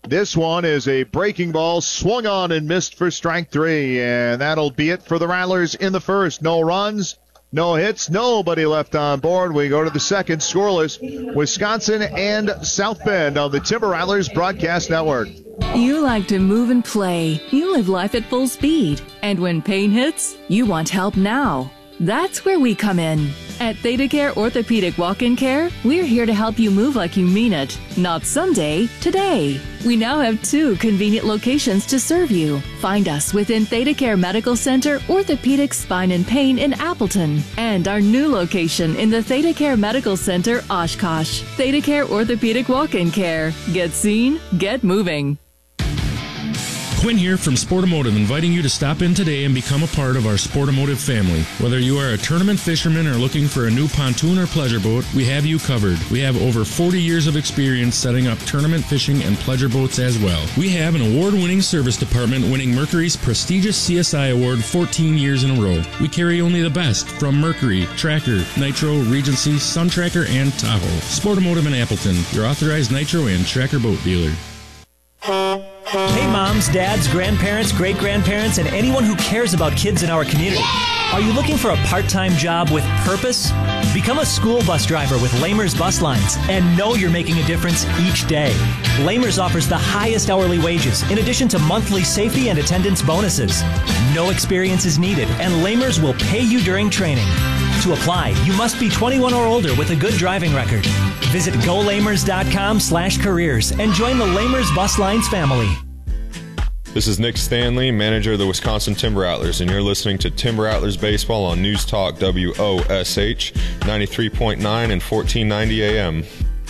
This one is a breaking ball, swung on and missed for strike 3, and that'll be it for the Rattlers in the first. No runs, no hits, nobody left on board. We go to the second, scoreless, Wisconsin and South Bend on the Timber Rattlers Broadcast Network. You like to move and play. You live life at full speed. And when pain hits, you want help now. That's where we come in. At ThedaCare Orthopedic Walk-In Care, we're here to help you move like you mean it. Not someday, today. We now have 2 convenient locations to serve you. Find us within ThedaCare Medical Center, Orthopedic Spine and Pain in Appleton, and our new location in the ThedaCare Medical Center, Oshkosh. ThedaCare Orthopedic Walk-In Care. Get seen, get moving. Quinn here from Sportomotive, inviting you to stop in today and become a part of our Sportomotive family. Whether you are a tournament fisherman or looking for a new pontoon or pleasure boat, we have you covered. We have over 40 years of experience setting up tournament fishing and pleasure boats as well. We have an award-winning service department winning Mercury's prestigious CSI Award 14 years in a row. We carry only the best from Mercury, Tracker, Nitro, Regency, Sun Tracker, and Tahoe. Sportomotive in Appleton, your authorized Nitro and Tracker boat dealer. Hey moms, dads, grandparents, great-grandparents, and anyone who cares about kids in our community. Are you looking for a part-time job with purpose? Become a school bus driver with Lamers Bus Lines and know you're making a difference each day. Lamers offers the highest hourly wages in addition to monthly safety and attendance bonuses. No experience is needed, and Lamers will pay you during training. To apply, you must be 21 or older with a good driving record. Visit golamers.com/careers and join the Lamers Bus Lines family. This is Nick Stanley, manager of the Wisconsin Timber Rattlers, and you're listening to Timber Rattlers Baseball on News Talk WOSH 93.9 and 1490 AM.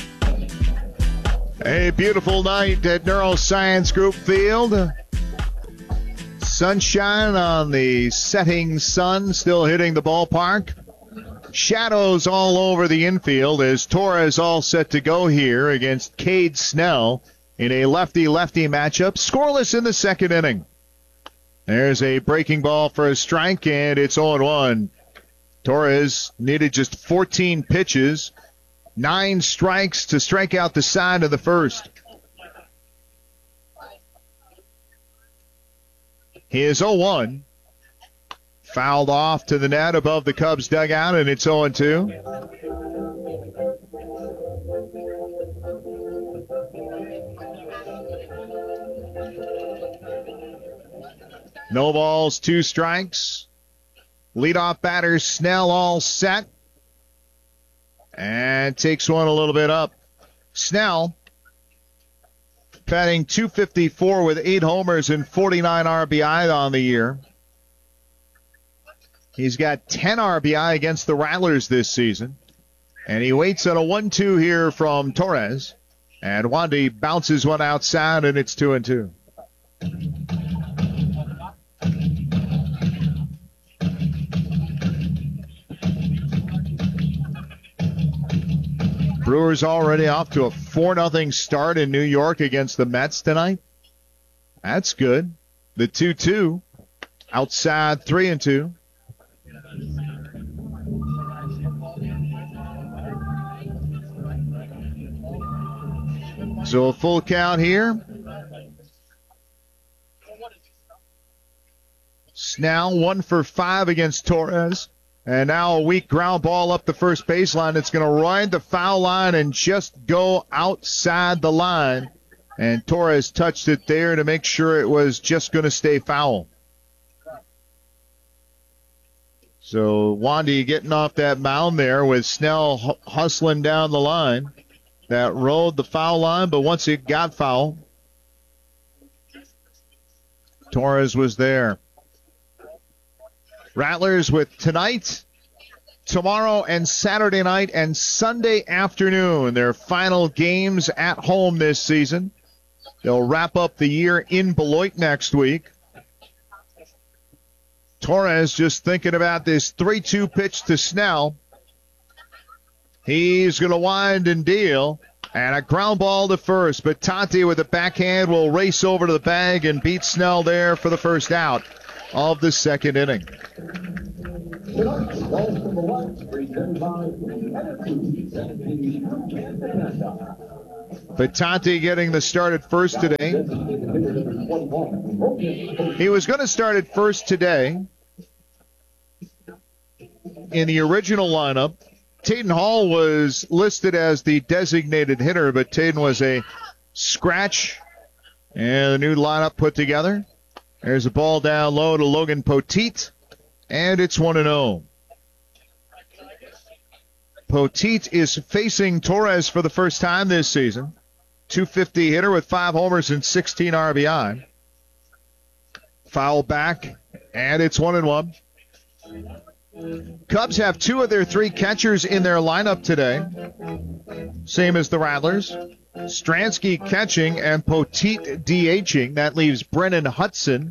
A beautiful night at Neuroscience Group Field. Sunshine on the setting sun, still hitting the ballpark. Shadows all over the infield as Torres all set to go here against Cade Snell in a lefty-lefty matchup. Scoreless in the second inning. There's a breaking ball for a strike, and it's 0-1. Torres needed just 14 pitches, 9 strikes to strike out the side of the first. He is 0-1. Fouled off to the net above the Cubs dugout, and it's 0-2. No balls, 2 strikes. Leadoff batter Snell all set. And takes one a little bit up. Snell batting .254 with 8 homers and 49 RBI on the year. He's got 10 RBI against the Rattlers this season. And he waits on a 1-2 here from Torres. And Wandy bounces one outside, and it's 2-2. Brewers already off to a 4-0 start in New York against the Mets tonight. That's good. The 2-2 outside 3-2. So a full count here. Snell 1 for 5 against Torres. And now a weak ground ball up the first baseline. It's going to ride the foul line and just go outside the line. And Torres touched it there to make sure it was just going to stay foul. So Wandy getting off that mound there with Snell hustling down the line. That rode the foul line, but once it got foul, Torres was there. Rattlers with tonight, tomorrow, and Saturday night and Sunday afternoon, their final games at home this season. They'll wrap up the year in Beloit next week. Torres just thinking about this 3-2 pitch to Snell. He's going to wind and deal. And a ground ball to first. But Tati with a backhand will race over to the bag and beat Snell there for the first out of the second inning. Batante getting the start at first today. He was going to start at first today in the original lineup. Tayden Hall was listed as the designated hitter, but Tayden was a scratch. And the new lineup put together. There's a ball down low to Logan Poteet, and it's 1-0. Poteet is facing Torres for the first time this season. .250 hitter with 5 homers and 16 RBI. Foul back, and it's 1-1. Cubs have 2 of their 3 catchers in their lineup today. Same as the Rattlers. Stransky catching and Poteet DHing. That leaves Brennan Hudson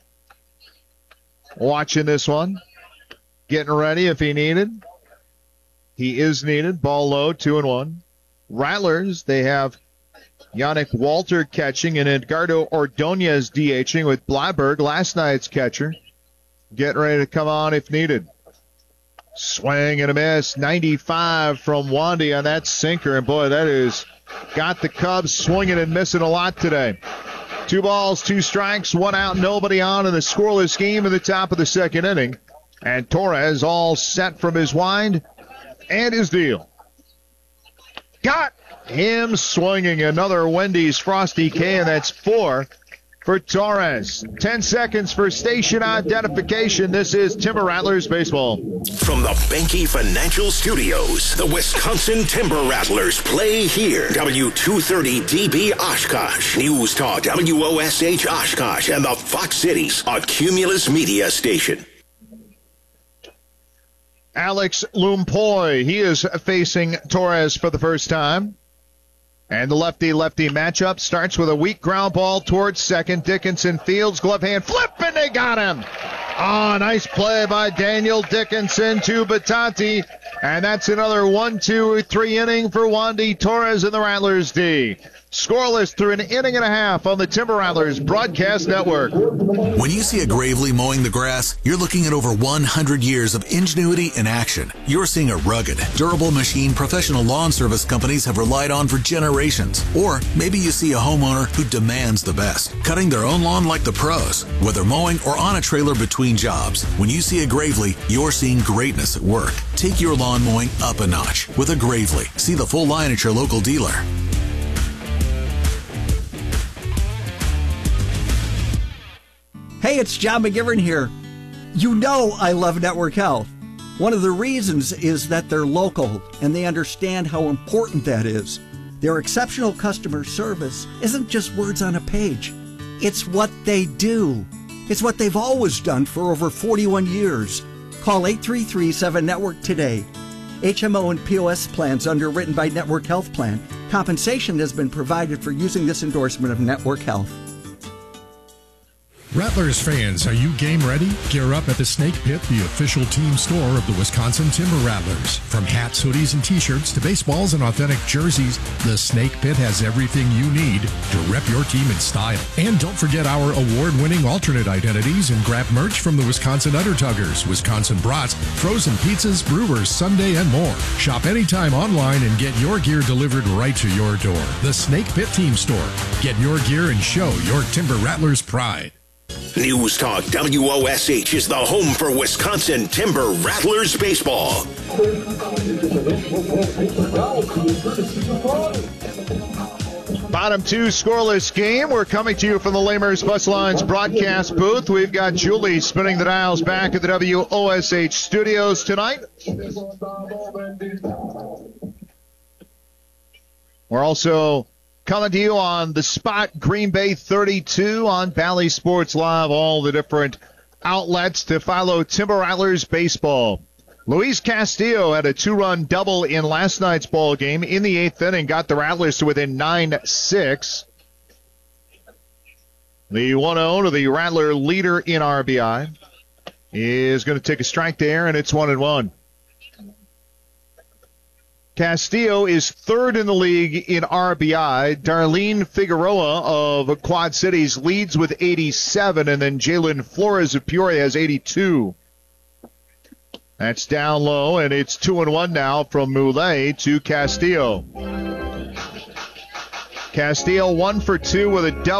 watching this one. Getting ready if he needed. He is needed. Ball low, 2-1. Rattlers, they have Yannick Walter catching and Edgardo Ordonez DHing with Blyberg, last night's catcher. Getting ready to come on if needed. Swing and a miss. 95 from Wandy on that sinker. And boy, that is got the Cubs swinging and missing a lot today. 2 balls, 2 strikes, 1 out, nobody on in the scoreless game in the top of the second inning. And Torres all set from his wind and his deal. Got him swinging. Another Wendy's Frosty K, and that's 4 for Torres. 10 seconds for station identification. This is Timber Rattlers baseball. From the Banky Financial Studios, the Wisconsin Timber Rattlers play here. W230DB Oshkosh, News Talk WOSH Oshkosh, and the Fox Cities, a Cumulus Media station. Alex Lumpoy, he is facing Torres for the first time. And the lefty-lefty matchup starts with a weak ground ball towards second. Dickinson fields, glove hand flip, and they got him. Nice play by Daniel Dickinson to Batante. And that's another 1-2-3 inning for Wandy Torres and the Rattlers D. Scoreless through an inning and a half on the Timber Rattlers Broadcast Network. When you see a Gravely mowing the grass, you're looking at over 100 years of ingenuity in action. You're seeing a rugged, durable machine professional lawn service companies have relied on for generations. Or maybe you see a homeowner who demands the best, cutting their own lawn like the pros, whether mowing or on a trailer between jobs. When you see a Gravely, you're seeing greatness at work. Take your lawn mowing up a notch with a Gravely. See the full line at your local dealer. Hey, it's John McGivern here. You know I love Network Health. One of the reasons is that they're local and they understand how important that is. Their exceptional customer service isn't just words on a page. It's what they do. It's what they've always done for over 41 years. Call 833-7-NETWORK today. HMO and POS plans underwritten by Network Health Plan. Compensation has been provided for using this endorsement of Network Health. Rattlers fans, are you game ready? Gear up at the Snake Pit, the official team store of the Wisconsin Timber Rattlers. From hats, hoodies, and t-shirts to baseballs and authentic jerseys, the Snake Pit has everything you need to rep your team in style. And don't forget our award-winning alternate identities and grab merch from the Wisconsin Undertuggers, Wisconsin Brats, frozen pizzas, brewers, Sunday, and more. Shop anytime online and get your gear delivered right to your door. The Snake Pit Team Store. Get your gear and show your Timber Rattlers pride. News Talk WOSH is the home for Wisconsin Timber Rattlers baseball. Bottom 2 scoreless game. We're coming to you from the Lamers Bus Lines broadcast booth. We've got Julie spinning the dials back at the WOSH studios tonight. We're also coming to you on the Spot Green Bay 32 on Bally Sports Live, all the different outlets to follow Timber Rattlers baseball. Luis Castillo had a 2-run double in last night's ball game in the 8th inning, got the Rattlers to within 9-6. The 1-0 to the Rattler leader in RBI is going to take a strike there, and it's 1-1. Castillo is third in the league in RBI. Darlene Figueroa of Quad Cities leads with 87, and then Jalen Flores of Peoria has 82. That's down low, and it's 2-1 now from Moulet to Castillo. Castile 1 for 2 with a double.